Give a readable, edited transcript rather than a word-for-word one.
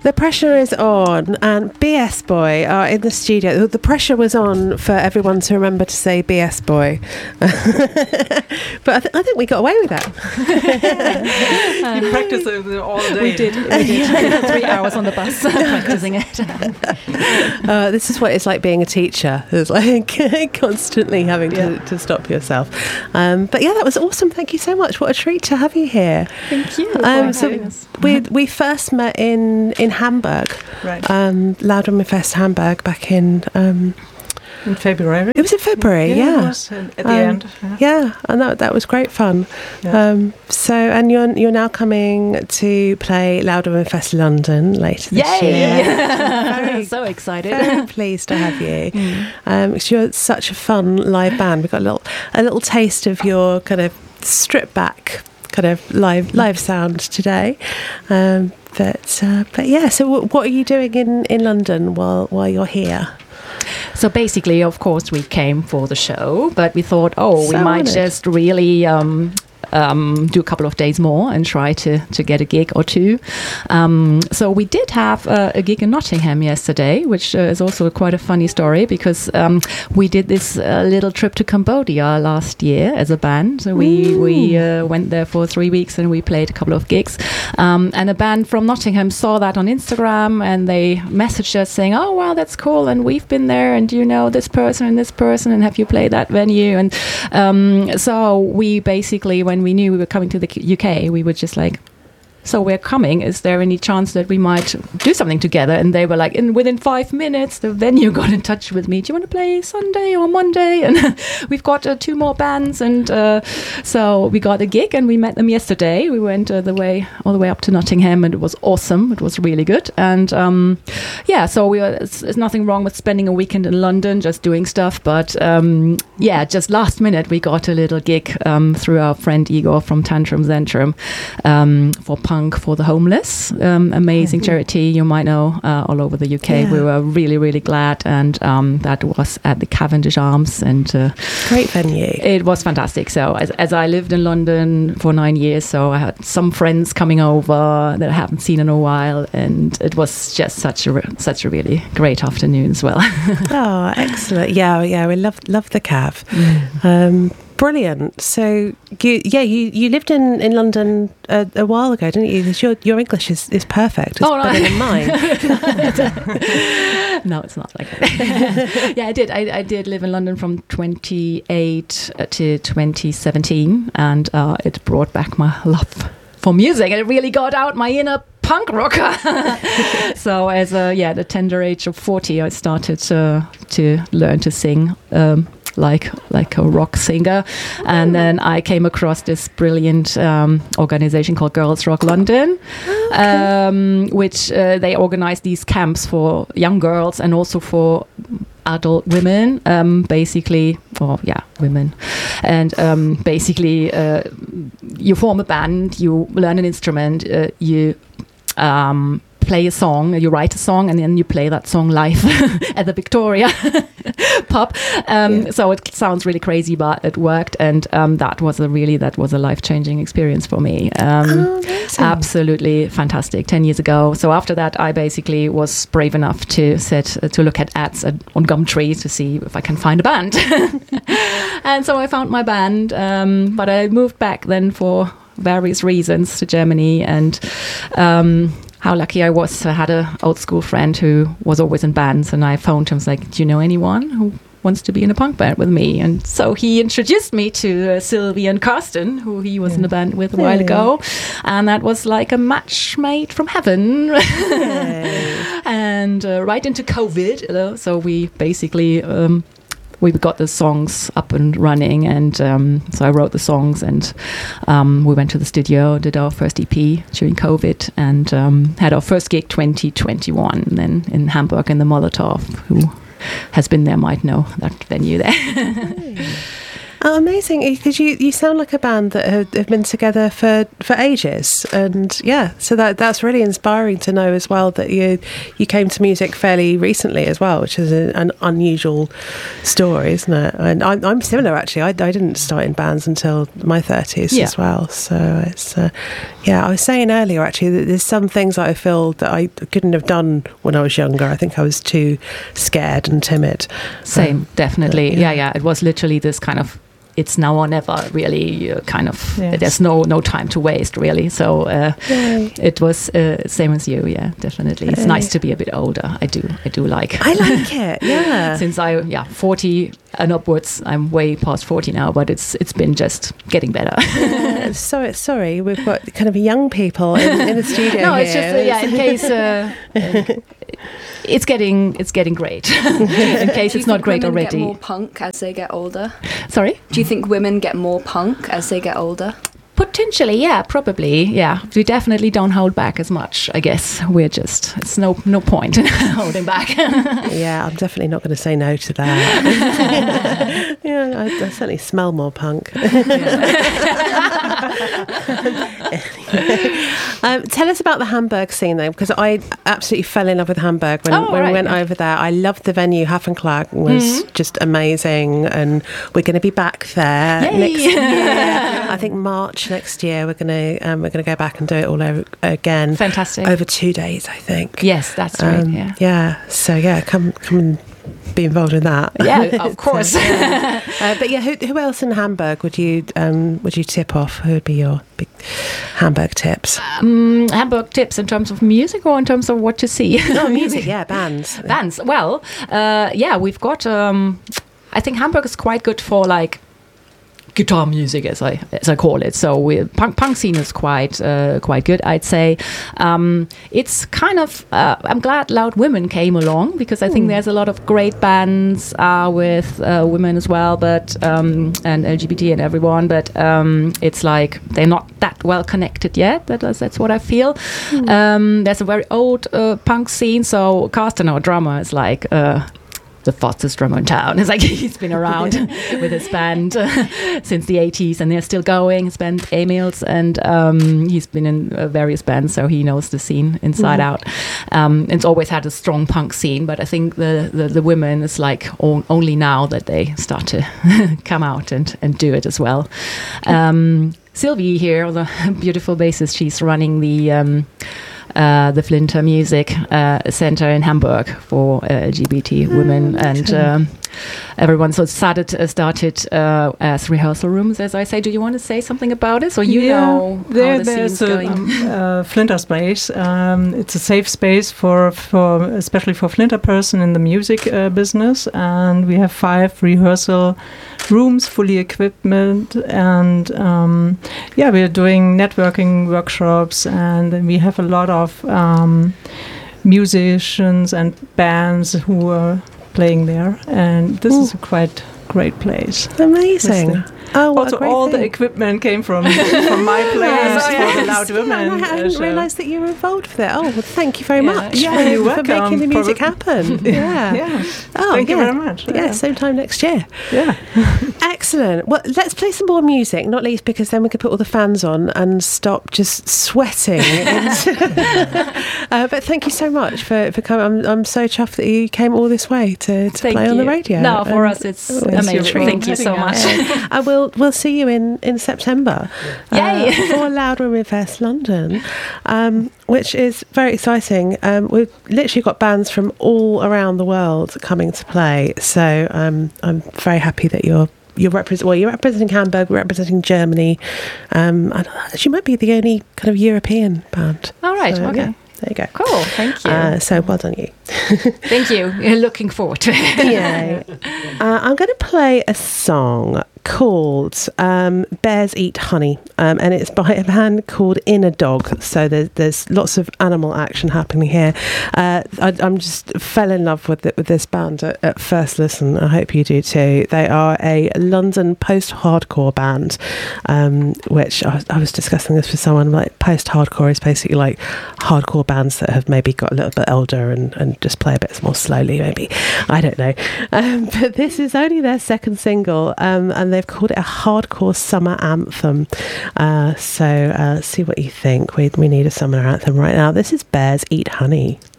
The pressure is on, and BS Boy are in the studio. The pressure was on for everyone to remember to say BS Boy. But I think we got away with that. You practiced it all day. We did. 3 hours on the bus practicing it. This is what it's like being a teacher. It's like constantly having to stop yourself. But yeah, that was awesome. Thank you so much. What a treat to have you here. Thank you. So we first met in Hamburg, Right. Laudrummefest Hamburg, back in February. It was in February, It yeah. was at the end. Yeah, and that was great fun. Yeah. So, and you're now coming to play Laudrummefest London later this year. Very so excited. Very pleased to have you. Because you're such a fun live band. We got a little taste of your kind of stripped back kind of live sound today. But yeah, so what are you doing in London while you're here? So basically, of course, we came for the show, but we thought, we might honoured. just really do a couple of days more and try to get a gig or two. So we did have a gig in Nottingham yesterday, which is also quite a funny story because we did this little trip to Cambodia last year as a band. So we went there for 3 weeks and we played a couple of gigs. And a band from Nottingham saw that on Instagram and they messaged us saying, "Oh, wow, that's cool. And we've been there and you know this person and have you played that venue?" And so we basically, when we knew we were coming to the UK, we were just like, "So we're coming. Is there any chance that we might do something together?" And they were like, within 5 minutes, the venue got in touch with me. "Do you want to play Sunday or Monday?" And we've got 2 more bands. And so we got a gig and we met them yesterday. We went all the way up to Nottingham and it was awesome. It was really good. And so there's nothing wrong with spending a weekend in London, just doing stuff. But just last minute, we got a little gig through our friend Igor from Tantrum Zentrum for Punk for the Homeless, amazing charity you might know all over the UK. Yeah. We were really, really glad, and that was at the Cavendish Arms, and Great venue. it was fantastic. So as I lived in London for 9 years, so I had some friends coming over that I haven't seen in a while, and it was just such a really great afternoon as well. Oh, excellent. Yeah, we love the Cav. Brilliant. So you lived in London a while ago, didn't you? 'Cause your English is perfect. It's better than mine. No, it's not like that. Yeah, I did. I did live in London from 28 to 2017, and it brought back my love for music. It really got out my inner punk rocker. So at the tender age of 40, I started to learn to sing. Like a rock singer, and then I came across this brilliant organization called Girls Rock London, which they organize these camps for young girls and also for adult women, women, and basically you form a band, you learn an instrument, you play a song, you write a song, and then you play that song live at the Victoria pub. So it sounds really crazy, but it worked, and that was a life-changing experience for me. Absolutely fantastic. 10 years ago. So after that, I basically was brave enough to look at ads on Gumtree to see if I can find a band. And so I found my band, but I moved back then for various reasons to Germany, and how lucky I was. I had an old school friend who was always in bands, and I phoned him. I was like, "Do you know anyone who wants to be in a punk band with me?" And so he introduced me to Sylvie and Karsten, who he was in a band with a while ago, and that was like a match made from heaven. And right into COVID, so we basically we got the songs up and running, and so I wrote the songs, and we went to the studio, did our first EP during COVID, and had our first gig 2021 then in Hamburg in the Molotov. Who has been there might know that venue there. Oh, amazing! Because you sound like a band that have been together for ages, and so that's really inspiring to know as well that you came to music fairly recently as well, which is an unusual story, isn't it? And I'm similar actually. I didn't start in bands until my 30s as well. So it's I was saying earlier actually that there's some things that I feel that I couldn't have done when I was younger. I think I was too scared and timid. Same, definitely. It was literally this kind of it's now or never, really, kind of. Yes. There's no time to waste, really. So it was same as you, definitely. It's nice to be a bit older. I do like. I like it, yeah. Since 40 and upwards, I'm way past 40 now, but it's been just getting better. Sorry, we've got kind of young people in the studio. No, here. It's just in case. It's getting great. In case it's not great already. Do you think women get more punk as they get older? Sorry? Do you think women get more punk as they get older? Potentially, yeah, probably, yeah. We definitely don't hold back as much, I guess. We're just, it's no point in holding back. Yeah, I'm definitely not going to say no to that. I certainly smell more punk. Tell us about the Hamburg scene, though, because I absolutely fell in love with Hamburg when we went over there. I loved the venue. Hafenklang was just amazing, and we're going to be back there next year. I think March next year we're going to go back and do it all over again. Fantastic. Over 2 days, I think. Yes, that's right. Yeah. So come and be involved in that. Yeah, of course. But who else in Hamburg would you tip off? Who would be your big Hamburg tips? Hamburg tips in terms of music or in terms of what to see? No, music. Yeah, bands. Bands. Well, we've got. I think Hamburg is quite good for like guitar music, as I call it. So punk scene is quite good, I'd say. It's kind of I'm glad Loud Women came along, because I think there's a lot of great bands with women as well, but and LGBT and everyone, but it's like they're not that well connected yet. That's what I feel. There's a very old punk scene. So Carsten, our drummer, is like the fastest drummer in town. It's like he's been around with his band since the 80s, and they're still going. His band Emils, and he's been in various bands, so he knows the scene inside out. It's always had a strong punk scene, but I think the women is like only now that they start to come out and do it as well. Sylvie here, the beautiful bassist, she's running the Flinter Music Center in Hamburg for LGBT women, and everyone. So it started as rehearsal rooms, as I say. Do you want to say something about it? So how the scene's going? Flinter space. It's a safe space for especially for Flinter person in the music business, and we have 5 rehearsal rooms, fully equipped, and we are doing networking workshops, and we have a lot of musicians and bands who are playing there, and this is a quite great place. Amazing. Also, all the equipment came from my place for the Loud Women. I didn't realise that you were involved with it. Oh, well, thank you very much for making the music happen. Yeah. Thank you very much. Yeah, same time next year. Yeah. Excellent. Well, let's play some more music, not least because then we could put all the fans on and stop just sweating. But thank you so much for coming. I'm so chuffed that you came all this way to play on the radio. No, for us it's amazing. Thank you so much. We'll see you in September for Loud Women Fest London, which is very exciting. We've literally got bands from all around the world coming to play, so I'm very happy that you're representing Hamburg, we're representing Germany, and she might be the only kind of European band. All right, okay. Yeah. There you go. Cool, thank you. So well done you. Thank you. Looking forward to it. Yeah. I'm going to play a song called Bears Eat Honey, and it's by a band called Inner Dog. So there's lots of animal action happening here. I'm just fell in love with this band at first listen. I hope you do too. They are a London post-hardcore band, which I was discussing this with someone. Like, post-hardcore is basically like hardcore bands that have maybe got a little bit older and just play a bit more slowly, maybe. I don't know. But this is only their second single, and they've called it a hardcore summer anthem. So see what you think. We need a summer anthem right now. This is Bears Eat Honey.